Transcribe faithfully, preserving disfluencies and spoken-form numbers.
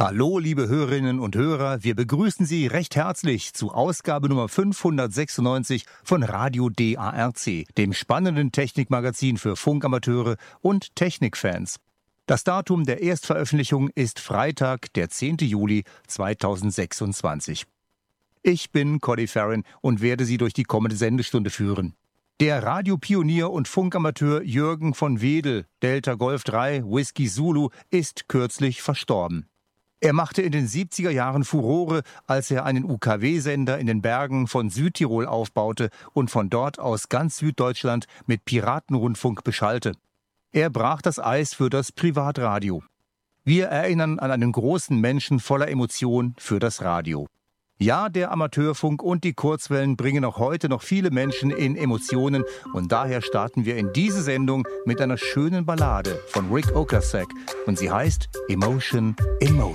Hallo, liebe Hörerinnen und Hörer, wir begrüßen Sie recht herzlich zu Ausgabe Nummer fünfhundertsechsundneunzig von Radio D A R C, dem spannenden Technikmagazin für Funkamateure und Technikfans. Das Datum der Erstveröffentlichung ist Freitag, der zehnten Juli zweitausendsechsundzwanzig. Ich bin Cody Farron und werde Sie durch die kommende Sendestunde führen. Der Radiopionier und Funkamateur Jürgen von Wedel, Delta Golf drei, Whisky Zulu, ist kürzlich verstorben. Er machte in den siebziger Jahren Furore, als er einen U K W-Sender in den Bergen von Südtirol aufbaute und von dort aus ganz Süddeutschland mit Piratenrundfunk beschallte. Er brach das Eis für das Privatradio. Wir erinnern an einen großen Menschen voller Emotion für das Radio. Ja, der Amateurfunk und die Kurzwellen bringen auch heute noch viele Menschen in Emotionen und daher starten wir in diese Sendung mit einer schönen Ballade von Rick Ocasek und sie heißt Emotion in Motion.